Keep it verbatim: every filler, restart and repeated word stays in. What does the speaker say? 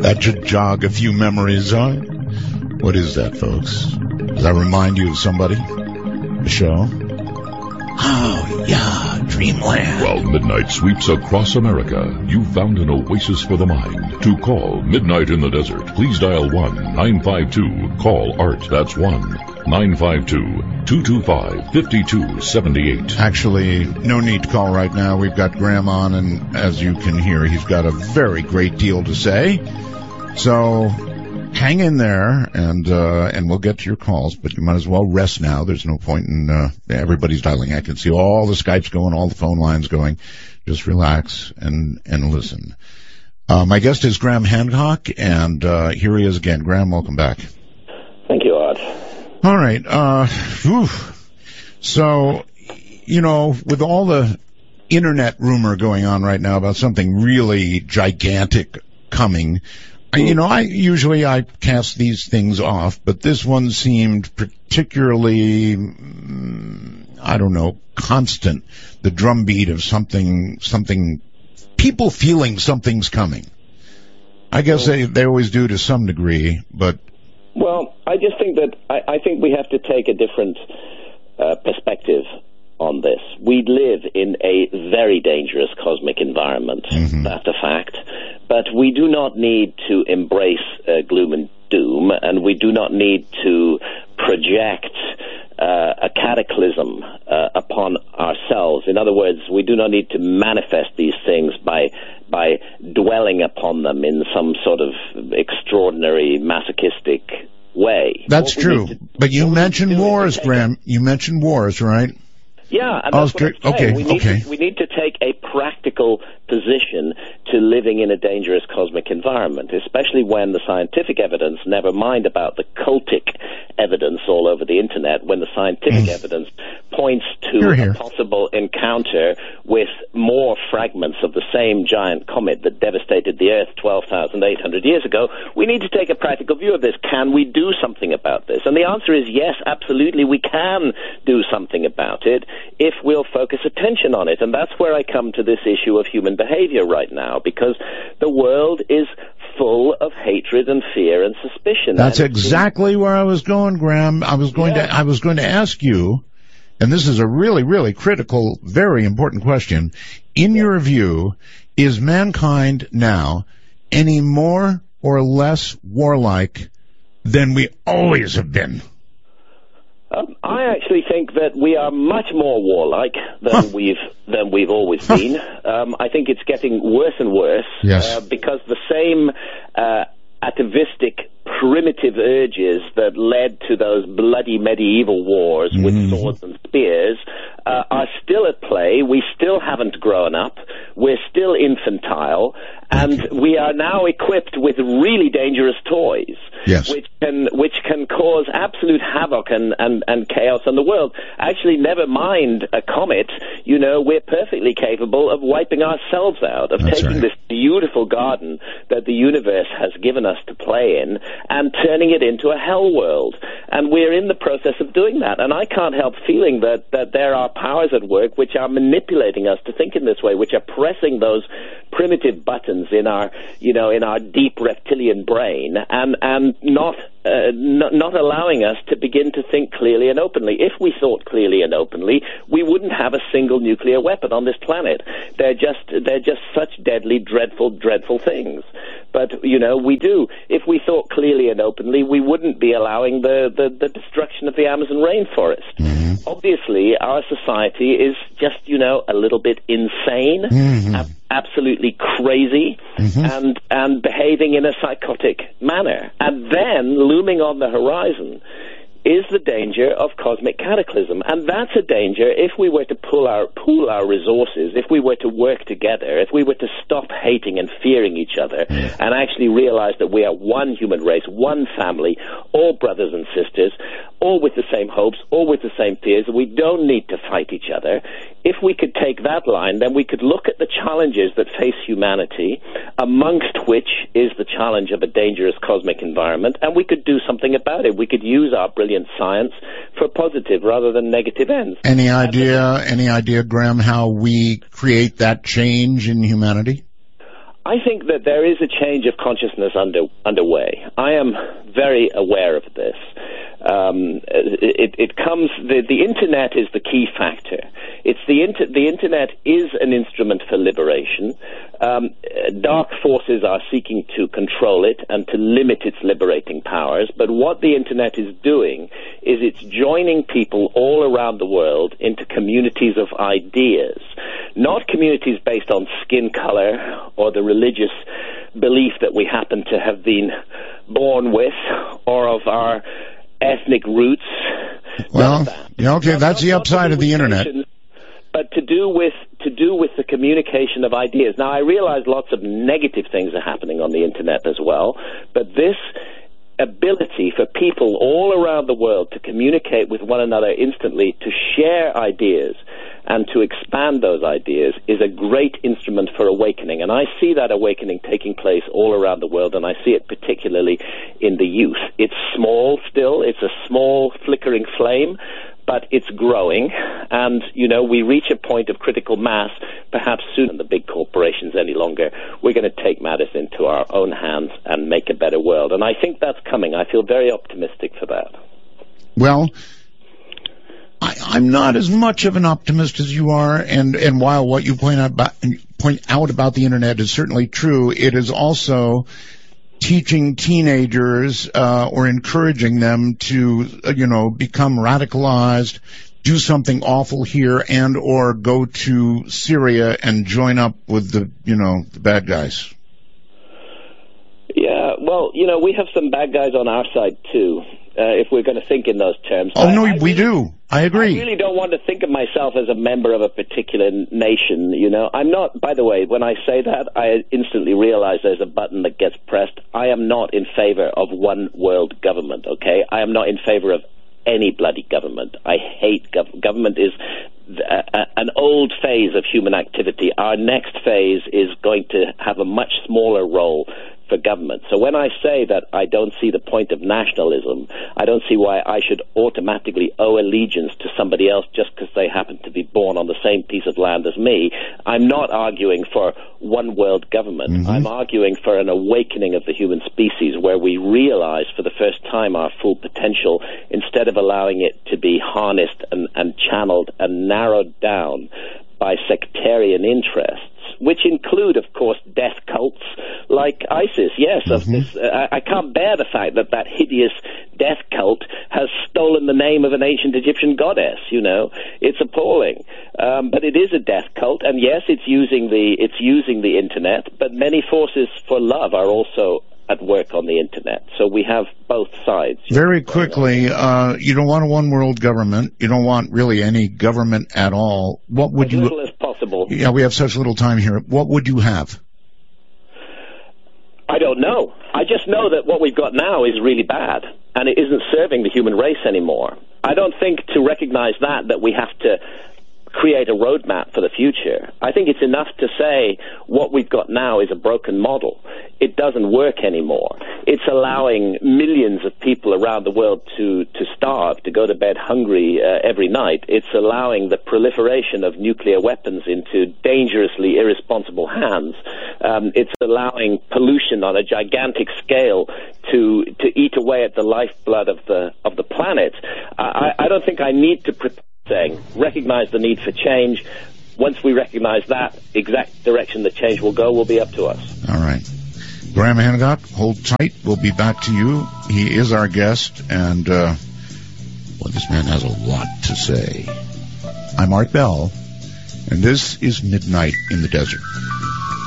That should jog a few memories, huh? What is that, folks? Does that remind you of somebody? The show? Oh, yeah, Dreamland. While midnight sweeps across America, you found an oasis for the mind. To call Midnight in the Desert, please dial one nine five two call ART. That's one nine five two, two two five, five two seven eight. Actually, no need to call right now. We've got Graham on, and as you can hear, he's got a very great deal to say. So hang in there, and uh, and we'll get to your calls, but you might as well rest now. There's no point in uh, everybody's dialing. I can see all the Skypes going, all the phone lines going. Just relax and, and listen. Uh, my guest is Graham Hancock, and uh, here he is again. Graham, welcome back. Thank you, Art. All right. Uh, whew. So, you know, with all the internet rumor going on right now about something really gigantic coming, you know, I usually I cast these things off, but this one seemed particularly, I don't know, constant. The drumbeat of something, something, people feeling something's coming. I guess they, they always do to some degree, but. Well, I just think that, I, I think we have to take a different uh, perspective on this. We live in a very dangerous cosmic environment. Mm-hmm. That's a fact. But we do not need to embrace uh, gloom and doom, and we do not need to project uh, a cataclysm uh, upon ourselves. In other words, we do not need to manifest these things by by dwelling upon them in some sort of extraordinary masochistic way. That's true. To, but you mentioned wars, Graham. You mentioned wars, right? Yeah, and that's oh, what I'm saying. Okay, we need okay. To, we need to take a practical position to living in a dangerous cosmic environment, especially when the scientific evidence, never mind about the cultic evidence all over the internet, when the scientific mm. evidence points to You're a here. possible encounter with more fragments of the same giant comet that devastated the Earth twelve thousand eight hundred years ago. We need to take a practical view of this. Can we do something about this? And the answer is yes, absolutely, we can do something about it if we'll focus attention on it. And that's where I come to this issue of human behavior right now, because the world is full of hatred and fear and suspicion. That's and exactly where I was going, Graham. I was going yeah. to I was going to ask you, and this is a really, really critical, very important question. In yeah. your view, is mankind now any more or less warlike than we always have been? Um, I actually think that we are much more warlike than huh. we've than we've always huh. been. Um, I think it's getting worse and worse yes. uh, because the same uh, atavistic, primitive urges that led to those bloody medieval wars mm-hmm. with swords and spears uh, are still at play. We still haven't grown up. We're still infantile, and we are now equipped with really dangerous toys, yes. which can which can cause absolute havoc and, and, and chaos in the world. Actually, never mind a comet, you know, we're perfectly capable of wiping ourselves out, of That's taking right. this beautiful garden that the universe has given us to play in and turning it into a hell world. And we're in the process of doing that. And I can't help feeling that, that there are powers at work which are manipulating us to think in this way, which are pressing those primitive buttons in our, you know, in our deep reptilian brain, and and not uh, not, not allowing us to begin to think clearly and openly. If we thought clearly and openly, we wouldn't have a single nuclear weapon on this planet. They're just they're just such deadly, dreadful, dreadful things. But you know, we do. If we thought clearly and openly, we wouldn't be allowing the the, the destruction of the Amazon rainforest. Mm-hmm. Obviously, our society is just, you know, a little bit insane. Mm-hmm. ab- absolutely crazy, mm-hmm. and and behaving in a psychotic manner. And then, looming on the horizon, is the danger of cosmic cataclysm. And that's a danger if we were to pull our, pool our resources, if we were to work together, if we were to stop hating and fearing each other, mm. and actually realize that we are one human race, one family, all brothers and sisters, all with the same hopes, all with the same fears. We don't need to fight each other. If we could take that line, then we could look at the challenges that face humanity, amongst which is the challenge of a dangerous cosmic environment, and we could do something about it. We could use our brilliant science for positive rather than negative ends. Any idea, any idea, Graham, how we create that change in humanity? I think that there is a change of consciousness under, underway. I am very aware of this. Um, it, it comes. The, the internet is the key factor. It's the inter, the internet is an instrument for liberation. Um, dark forces are seeking to control it and to limit its liberating powers. But what the internet is doing is it's joining people all around the world into communities of ideas, not communities based on skin color or the religious belief that we happen to have been born with or of our ethnic roots. Well, yeah, okay, that's the upside of the internet. But to do with to do with the communication of ideas. Now, I realize lots of negative things are happening on the internet as well, but this ability for people all around the world to communicate with one another instantly, to share ideas, and to expand those ideas is a great instrument for awakening. And I see that awakening taking place all around the world, and I see it particularly in the youth. It's small still. It's a small flickering flame, but it's growing. And, you know, we reach a point of critical mass, perhaps sooner than the big corporations any longer. We're going to take matters into our own hands and make a better world. And I think that's coming. I feel very optimistic for that. Well, I, I'm not as much of an optimist as you are, and, and while what you point out, about, point out about the internet is certainly true, it is also teaching teenagers uh, or encouraging them to, uh, you know, become radicalized, do something awful here, and or go to Syria and join up with the, you know, the bad guys. Yeah, well, you know, we have some bad guys on our side, too, uh, if we're going to think in those terms. Oh, no, I, I we really, do. I agree. I really don't want to think of myself as a member of a particular nation, you know. I'm not, by the way, when I say that, I instantly realize there's a button that gets pressed. I am not in favor of one world government, okay? I am not in favor of any bloody government. I hate gov- government. Is a, a, an old phase of human activity. Our next phase is going to have a much smaller role for government. So when I say that I don't see the point of nationalism, I don't see why I should automatically owe allegiance to somebody else just because they happen to be born on the same piece of land as me. I'm not arguing for one world government. Mm-hmm. I'm arguing for an awakening of the human species where we realize for the first time our full potential instead of allowing it to be harnessed and, and channeled and narrowed down by sectarian interests, which include, of course, death cults like ISIS. Yes, mm-hmm. of this, uh, I can't bear the fact that that hideous death cult has stolen the name of an ancient Egyptian goddess. You know, it's appalling. Um, but it is a death cult, and yes, it's using the it's using the internet. But many forces for love are also at work on the internet. So we have both sides. Very quickly, uh, you don't want a one-world government. You don't want really any government at all. What would as you... As little as possible. Yeah, we have such little time here. What would you have? I don't know. I just know that what we've got now is really bad, and it isn't serving the human race anymore. I don't think to recognize that, that we have to create a roadmap for the future. I think it's enough to say what we've got now is a broken model. It doesn't work anymore. It's allowing millions of people around the world to, to starve, to go to bed hungry uh, every night. It's allowing the proliferation of nuclear weapons into dangerously irresponsible hands. Um, it's allowing pollution on a gigantic scale to to eat away at the lifeblood of the of the planet. I, I don't think I need to prepare saying, recognize the need for change. Once we recognize that exact direction that change will go, will be up to us. All right. Graham Hancock, hold tight. We'll be back to you. He is our guest, and, uh, well, this man has a lot to say. I'm Art Bell, and this is Midnight in the Desert.